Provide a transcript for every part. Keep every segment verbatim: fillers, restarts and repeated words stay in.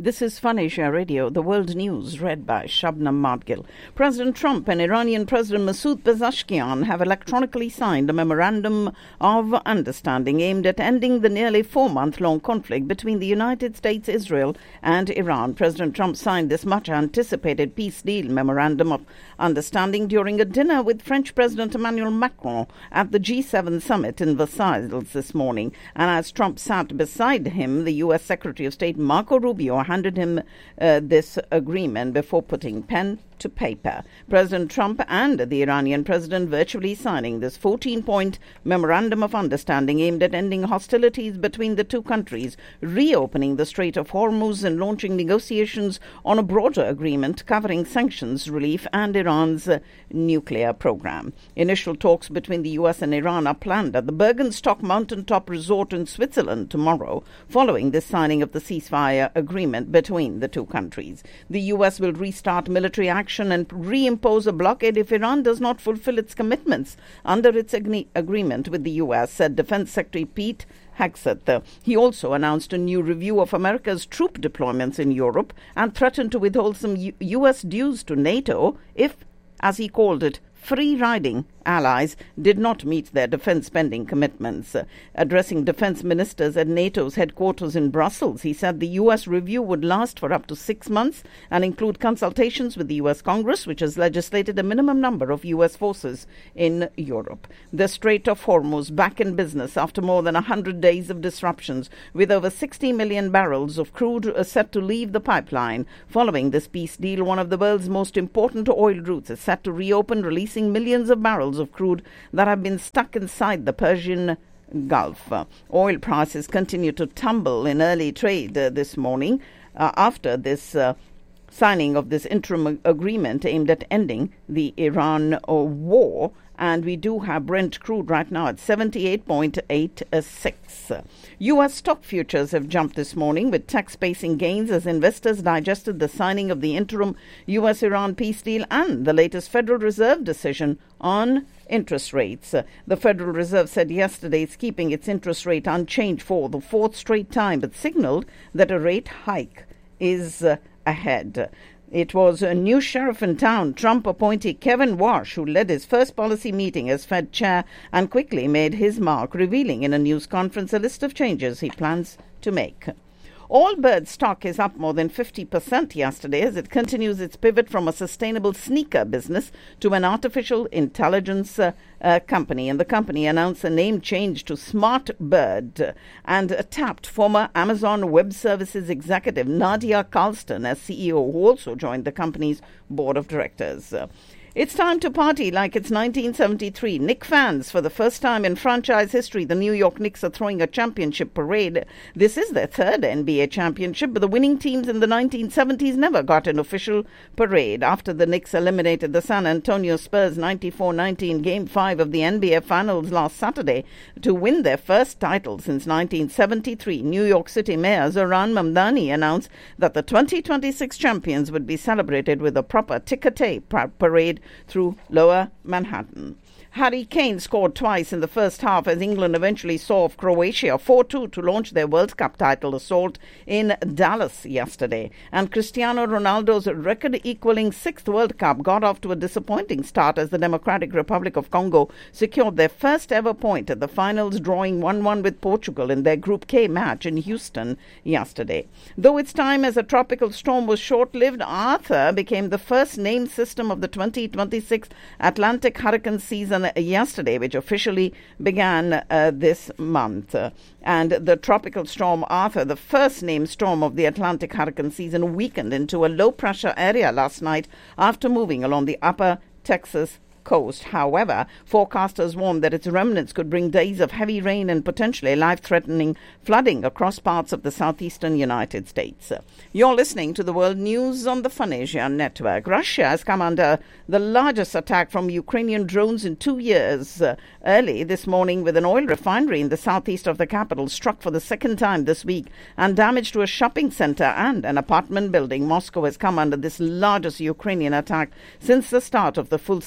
This is Fun Asia Radio, the world news read by Shabnam Madgil. President Trump and Iranian President Masoud Pezeshkian have electronically signed a memorandum of understanding aimed at ending the nearly four-month-long conflict between the United States, Israel and Iran. President Trump signed this much-anticipated peace deal memorandum of understanding during a dinner with French President Emmanuel Macron at the G seven summit in Versailles this morning. And as Trump sat beside him, the U S Secretary of State Marco Rubio handed him uh, this agreement before putting pen to paper. President Trump and the Iranian president virtually signing this fourteen-point memorandum of understanding aimed at ending hostilities between the two countries, reopening the Strait of Hormuz and launching negotiations on a broader agreement covering sanctions relief and Iran's uh, nuclear program. Initial talks between the U S and Iran are planned at the Bergenstock mountaintop resort in Switzerland tomorrow, following the signing of the ceasefire agreement between the two countries. The U S will restart military action and reimpose a blockade if Iran does not fulfill its commitments under its ag- agreement with the U S, said Defense Secretary Pete Hegseth. He also announced a new review of America's troop deployments in Europe and threatened to withhold some U- U.S. dues to NATO if, as he called it, free-riding allies did not meet their defense spending commitments. Uh, addressing defense ministers at NATO's headquarters in Brussels, he said the U S review would last for up to six months and include consultations with the U S Congress, which has legislated a minimum number of U S forces in Europe. The Strait of Hormuz back in business after more than one hundred days of disruptions, with over sixty million barrels of crude uh, set to leave the pipeline. Following this peace deal, one of the world's most important oil routes is set to reopen, releasing millions of barrels of crude that have been stuck inside the Persian Gulf. Uh, oil prices continue to tumble in early trade uh, this morning uh, after this uh, signing of this interim agreement aimed at ending the Iran uh, war. And we do have Brent crude right now at seventy-eight point eight six. U S stock futures have jumped this morning with tech-spacing gains as investors digested the signing of the interim U S-Iran peace deal and the latest Federal Reserve decision on interest rates. The Federal Reserve said yesterday it's keeping its interest rate unchanged for the fourth straight time, but signaled that a rate hike is uh, ahead. It was a new sheriff in town, Trump appointee Kevin Warsh, who led his first policy meeting as Fed chair and quickly made his mark, revealing in a news conference a list of changes he plans to make. Allbirds stock is up more than fifty percent yesterday as it continues its pivot from a sustainable sneaker business to an artificial intelligence uh, uh, company. And the company announced a name change to SmartBird and uh, tapped former Amazon Web Services executive Nadia Carlston as C E O, who also joined the company's board of directors. Uh, It's time to party like it's nineteen seventy-three. Knicks fans, for the first time in franchise history, the New York Knicks are throwing a championship parade. This is their third N B A championship, but the winning teams in the nineteen seventies never got an official parade. After the Knicks eliminated the San Antonio Spurs ninety-four ninety in Game five of the N B A Finals last Saturday to win their first title since nineteen seventy-three, New York City Mayor Zohran Mamdani announced that the twenty twenty-six champions would be celebrated with a proper ticker-tape parade through Lower Manhattan. Harry Kane scored twice in the first half as England eventually saw off Croatia four two to launch their World Cup title assault in Dallas yesterday. And Cristiano Ronaldo's record-equaling sixth World Cup got off to a disappointing start as the Democratic Republic of Congo secured their first ever point at the finals, drawing one one with Portugal in their Group K match in Houston yesterday. Though its time as a tropical storm was short-lived, Arthur became the first named system of the twenty twenty-six Atlantic hurricane season yesterday, which officially began uh, this month. Uh, and the tropical storm Arthur, the first named storm of the Atlantic hurricane season, weakened into a low-pressure area last night after moving along the upper Texas coast. However, forecasters warned that its remnants could bring days of heavy rain and potentially life-threatening flooding across parts of the southeastern United States. You're listening to the World News on the Fun Asia Network. Russia has come under the largest attack from Ukrainian drones in two years. Uh, early this morning, with an oil refinery in the southeast of the capital struck for the second time this week and damage to a shopping center and an apartment building, Moscow has come under this largest Ukrainian attack since the start of the full-scale war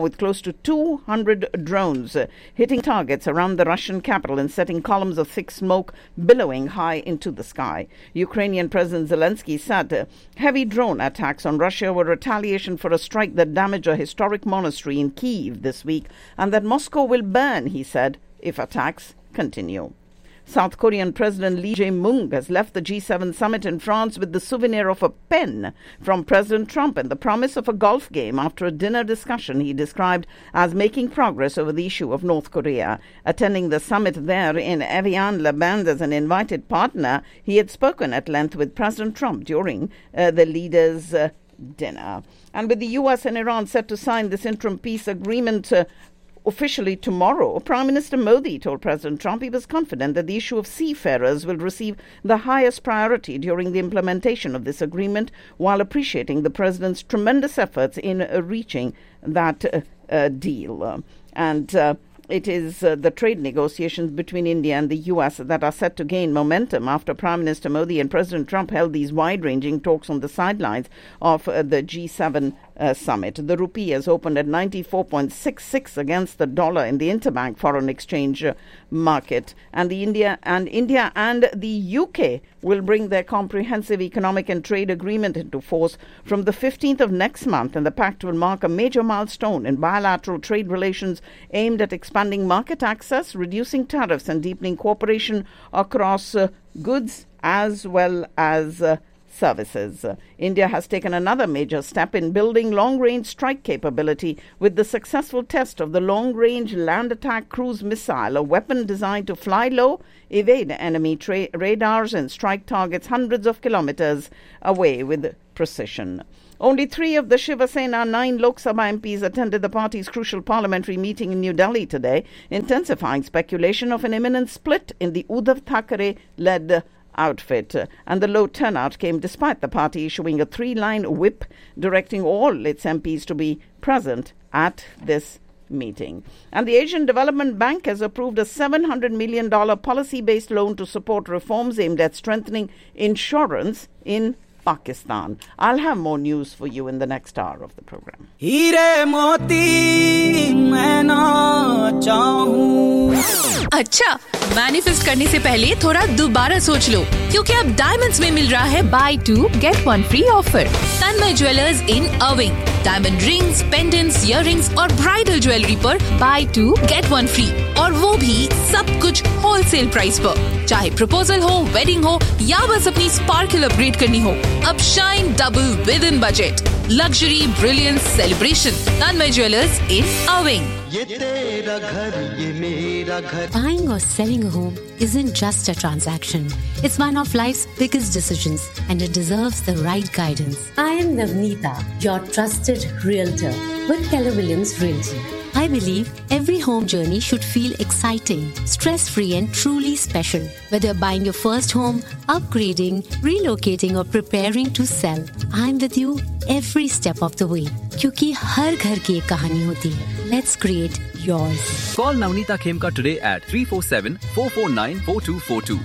with close to two hundred drones uh, hitting targets around the Russian capital and setting columns of thick smoke billowing high into the sky. Ukrainian President Zelensky said uh, heavy drone attacks on Russia were retaliation for a strike that damaged a historic monastery in Kyiv this week, and that Moscow will burn, he said, if attacks continue. South Korean President Lee Jae-myung has left the G seven summit in France with the souvenir of a pen from President Trump and the promise of a golf game after a dinner discussion he described as making progress over the issue of North Korea. Attending the summit there in Evian-les-Bains as an invited partner, he had spoken at length with President Trump during uh, the leaders' uh, dinner. And with the U S and Iran set to sign this interim peace agreement uh, officially tomorrow, Prime Minister Modi told President Trump he was confident that the issue of seafarers will receive the highest priority during the implementation of this agreement, while appreciating the president's tremendous efforts in uh, reaching that uh, uh, deal. Uh, and uh, It is uh, the trade negotiations between India and the U S that are set to gain momentum after Prime Minister Modi and President Trump held these wide-ranging talks on the sidelines of uh, the G seven uh, summit. The rupee has opened at ninety-four point six six against the dollar in the interbank foreign exchange uh, market. And the India and India and the U K will bring their comprehensive economic and trade agreement into force from the fifteenth of next month, and the pact will mark a major milestone in bilateral trade relations aimed at expanding market access, reducing tariffs, and deepening cooperation across uh, goods as well as uh, services. Uh, India has taken another major step in building long-range strike capability with the successful test of the long-range land attack cruise missile, a weapon designed to fly low, evade enemy tra- radars, and strike targets hundreds of kilometers away with precision. Only three of the Shiva Sena nine Lok Sabha M Ps attended the party's crucial parliamentary meeting in New Delhi today, intensifying speculation of an imminent split in the Uddhav Thackeray-led outfit. And the low turnout came despite the party issuing a three-line whip directing all its M Ps to be present at this meeting. And the Asian Development Bank has approved a seven hundred million dollars policy-based loan to support reforms aimed at strengthening insurance in Pakistan. I'll have more news for you in the next hour of the program. अच्छा, manifest करने से पहले थोड़ा दोबारा सोच लो, क्योंकि अब diamonds में मिल रहा है by to get one free offer. Tanmay jewellers in अर्विंग diamond rings, pendants, earrings और ब्राइडल ज्वेलरी पर by to get one free, और वो भी सब कुछ होलसेल प्राइस पर। चाहे प्रपोजल हो, वेडिंग हो या बस अपनी स्पार्कल अपग्रेड करनी हो, अब shine double with in budget. Luxury, brilliance, celebration. Tanmay jewellers इन अर्विंग। ये तेरा घर, ये मेरा घर। Buying or selling a home isn't just a transaction. It's one of life's biggest decisions, and it deserves the right guidance. I am Navneeta, your trusted realtor with Keller Williams Realty. I believe every home journey should feel exciting, stress-free and truly special. Whether you're buying your first home, upgrading, relocating or preparing to sell, I'm with you every step of the way. क्योंकि हर घर की एक कहानी होती है. Let's create yours. Call Navneeta Khemka today at three four seven, four four nine, four two four two.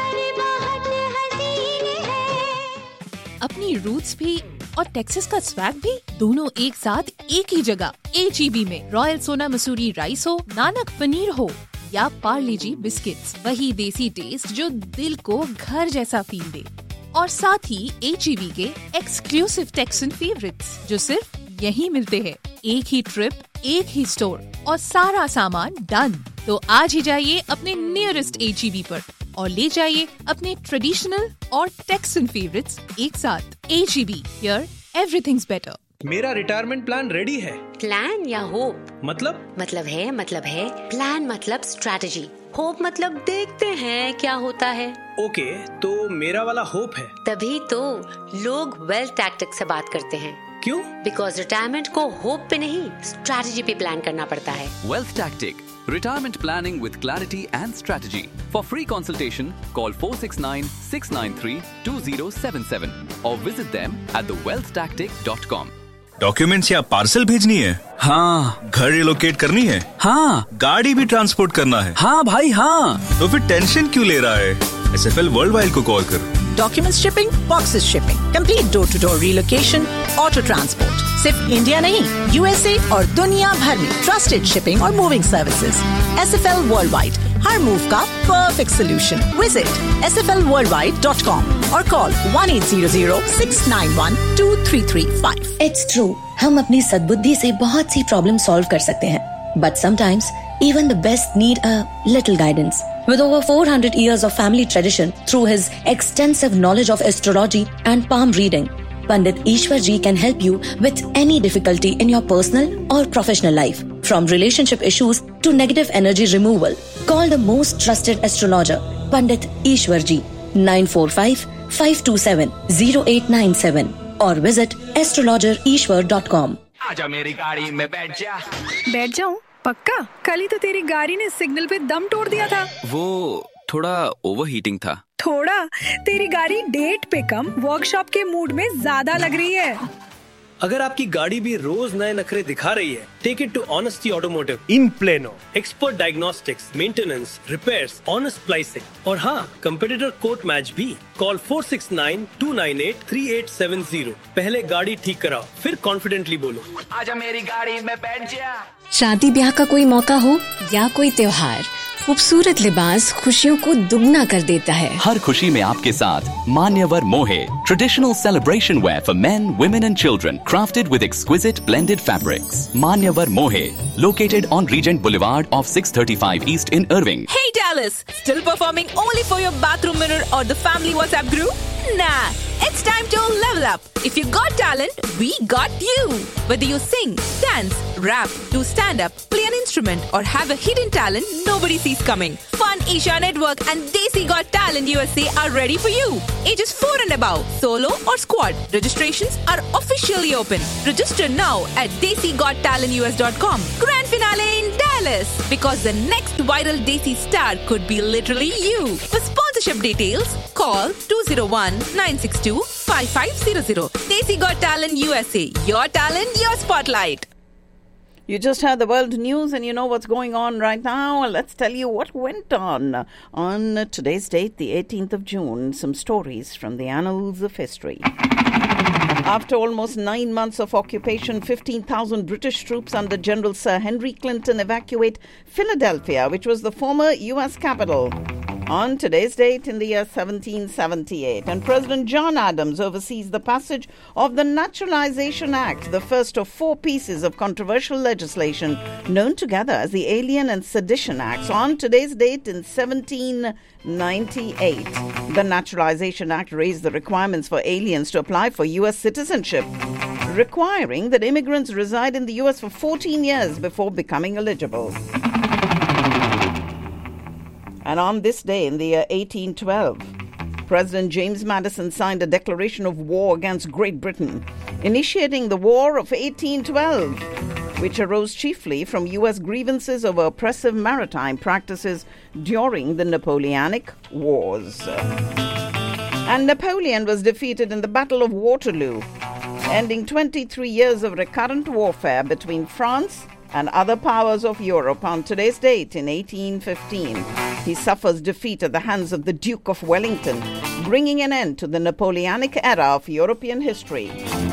अपनी roots भी और टेक्सास का स्वैग भी दोनों एक साथ एक ही जगह एच ई बी में। रॉयल सोना मसूरी राइस हो, नानक पनीर हो या पार्ले जी बिस्किट्स, वही देसी टेस्ट जो दिल को घर जैसा फील दे। और साथ ही एच ई बी के एक्सक्लूसिव टेक्सन फेवरेट्स जो सिर्फ यहीं मिलते हैं। एक ही ट्रिप, एक ही स्टोर और सारा सामान डन। तो आज ही जाइए अपने नियरेस्ट एच ई बी पर और ले जाइए अपने ट्रेडिशनल और टेक्सन फेवरेट्स एक साथ। H E B, here everything's better. मेरा रिटायरमेंट प्लान रेडी है। प्लान या होप? मतलब मतलब है मतलब है प्लान मतलब स्ट्रैटेजी, होप मतलब देखते हैं क्या होता है। ओके, तो मेरा वाला होप है। तभी तो लोग वेल्थ टैक्टिक्स से बात करते हैं। क्यों? बिकॉज रिटायरमेंट को होप पे नहीं, स्ट्रैटेजी पे प्लान करना पड़ता है। Wealth Tactic, retirement planning with clarity and strategy. For free consultation, call four six nine, six nine three, two zero seven seven or visit them at the wealth tactic dot com. Documents या parcel भेजनी है? हाँ। घर relocate करनी है? हाँ। गाड़ी भी ट्रांसपोर्ट करना है? हाँ भाई हाँ। तो फिर टेंशन क्यों ले रहा है? S F L world wide को कॉल कर। Documents shipping, boxes shipping, complete door to door relocation, auto transport. सिर्फ इंडिया नहीं, यूएसए और दुनिया भर में ट्रस्टेड शिपिंग और moving services. S F L world wide, हर मूव का perfect solution. Visit S F L world wide dot com और call one eight zero zero six nine one two three three five। It's true, हम अपनी सद्बुद्धि से बहुत सी problem solve कर सकते हैं, but sometimes even the best need a little guidance. With over four hundred years of family tradition, through his extensive knowledge of astrology and palm reading, Pandit Ishwar Ji can help you with any difficulty in your personal or professional life, from relationship issues to negative energy removal. Call the most trusted astrologer, Pandit Ishwar Ji, nine four five five two seven zero eight nine seven, or visit astrologer ishwar dot com. आजा मेरी गाड़ी में बैठ जा। बैठ जाऊं? पक्का? कल ही तो तेरी गाड़ी ने सिग्नल पे दम तोड़ दिया था। वो थोड़ा ओवरहीटिंग था। थोड़ा? तेरी गाड़ी डेट पे कम वर्कशॉप के मूड में ज्यादा लग रही है। अगर आपकी गाड़ी भी रोज नए नखरे दिखा रही है, take it to honesty automotive in plano. Expert diagnostics, maintenance, repairs, honest pricing और हाँ, कंपेटिटर कोट मैच भी। Call four six nine two nine eight three eight seven zero। पहले गाड़ी ठीक कराओ, फिर कॉन्फिडेंटली बोलो, आजा मेरी गाड़ी में बैठ जा। शादी ब्याह का कोई मौका हो या कोई त्योहार, खूबसूरत लिबास खुशियों को दुगना कर देता है। हर खुशी में आपके साथ मान्यवर मोहे, traditional celebration where for main, women and children, crafted with exquisite blended fabrics. Manyavar Mohe, located on Regent Boulevard off six thirty-five East in Irving. Hey Dallas, still performing only for your bathroom mirror or the family WhatsApp group? Nah, it's time to level up. If you got talent, we got you. Whether you sing, dance, rap, do stand-up, play an instrument, or have a hidden talent nobody sees coming, Fun Asia Network and Desi Got Talent U S A are ready for you. Ages four and above, solo or squad. Registrations are officially open. Register now at desi got talent u s dot com. Grand finale in Dallas, because the next viral Desi star could be literally you. For sponsorship details, call two zero one nine six two five five zero zero. Desi Got Talent U S A. Your talent, your spotlight. You just heard the world news and you know what's going on right now. Let's tell you what went on on today's date, the eighteenth of June. Some stories from the annals of history. After almost nine months of occupation, fifteen thousand British troops under General Sir Henry Clinton evacuate Philadelphia, which was the former U S capital, on today's date in the year seventeen seventy-eight. And President John Adams oversees the passage of the Naturalization Act, the first of four pieces of controversial legislation known together as the Alien and Sedition Acts, on today's date in seventeen ninety-eight. The Naturalization Act raised the requirements for aliens to apply for U S citizenship, requiring that immigrants reside in the U S for fourteen years before becoming eligible. And on this day in the year eighteen twelve, President James Madison signed a declaration of war against Great Britain, initiating the War of eighteen twelve, which arose chiefly from U S grievances over oppressive maritime practices during the Napoleonic Wars. And Napoleon was defeated in the Battle of Waterloo, ending twenty-three years of recurrent warfare between France and other powers of Europe. On today's date in eighteen fifteen, he suffers defeat at the hands of the Duke of Wellington, bringing an end to the Napoleonic era of European history.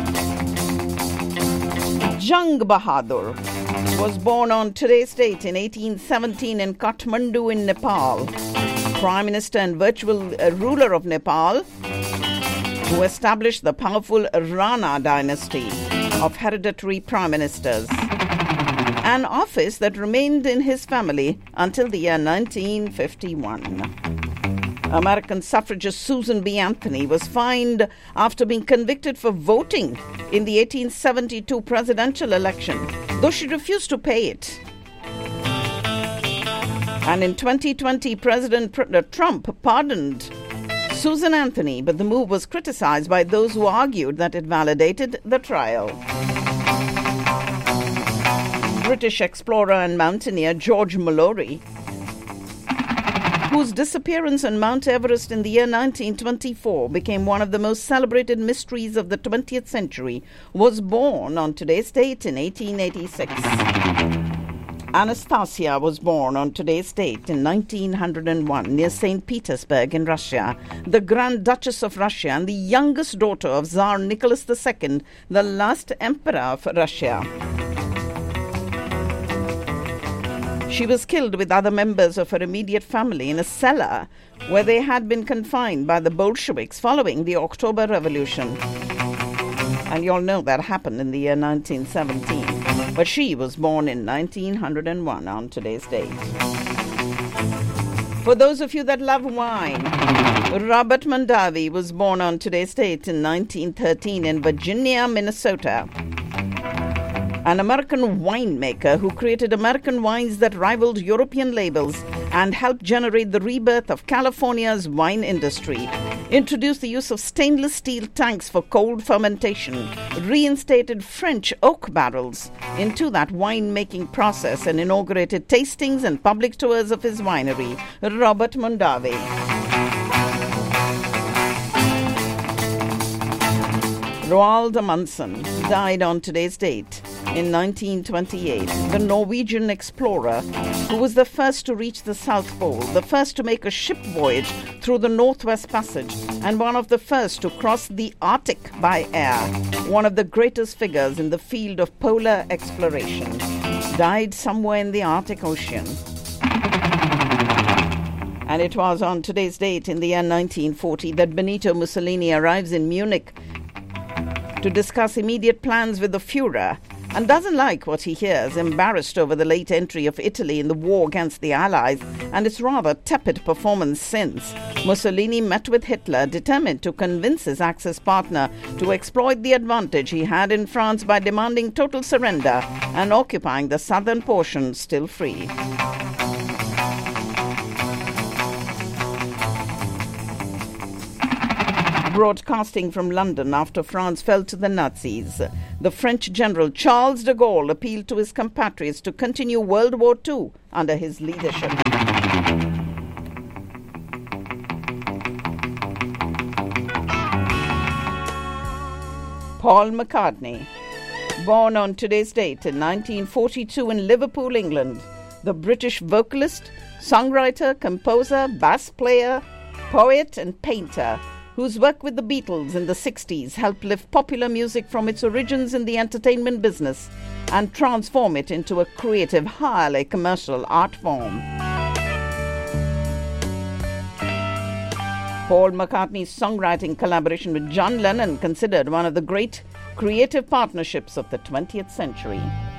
Jang Bahadur was born on today's date in eighteen seventeen in Kathmandu in Nepal. Prime Minister and virtual uh, ruler of Nepal, who established the powerful Rana dynasty of hereditary prime ministers, an office that remained in his family until the year nineteen fifty-one. American suffragist Susan B. Anthony was fined after being convicted for voting in the eighteen seventy-two presidential election, though she refused to pay it. And in twenty twenty, President Trump pardoned Susan Anthony, but the move was criticized by those who argued that it validated the trial. British explorer and mountaineer George Mallory, whose disappearance on Mount Everest in the year nineteen twenty-four became one of the most celebrated mysteries of the twentieth century, was born on today's date in eighteen eighty-six. Anastasia was born on today's date in nineteen oh one near Saint Petersburg in Russia, the Grand Duchess of Russia and the youngest daughter of Tsar Nicholas the Second, the last emperor of Russia. She was killed with other members of her immediate family in a cellar where they had been confined by the Bolsheviks following the October Revolution. And you all know that happened in the year nineteen seventeen. But she was born in nineteen oh one on today's date. For those of you that love wine, Robert Mondavi was born on today's date in nineteen thirteen in Virginia, Minnesota. An American winemaker who created American wines that rivaled European labels and helped generate the rebirth of California's wine industry, introduced the use of stainless steel tanks for cold fermentation, reinstated French oak barrels into that winemaking process, and inaugurated tastings and public tours of his winery, Robert Mondavi. Roald Amundsen died on today's date in nineteen twenty-eight, the Norwegian explorer who was the first to reach the South Pole, the first to make a ship voyage through the Northwest Passage, and one of the first to cross the Arctic by air, one of the greatest figures in the field of polar exploration, died somewhere in the Arctic Ocean. And it was on today's date in the year nineteen forty that Benito Mussolini arrives in Munich to discuss immediate plans with the Führer, and doesn't like what he hears, embarrassed over the late entry of Italy in the war against the Allies and its rather tepid performance since. Mussolini met with Hitler, determined to convince his Axis partner to exploit the advantage he had in France by demanding total surrender and occupying the southern portion still free. Broadcasting from London after France fell to the Nazis, the French General Charles de Gaulle appealed to his compatriots to continue World War Two under his leadership. Paul McCartney, born on today's date in nineteen forty-two in Liverpool, England, the British vocalist, songwriter, composer, bass player, poet and painter, whose work with the Beatles in the sixties helped lift popular music from its origins in the entertainment business and transform it into a creative, highly commercial art form. Paul McCartney's songwriting collaboration with John Lennon, considered one of the great creative partnerships of the twentieth century.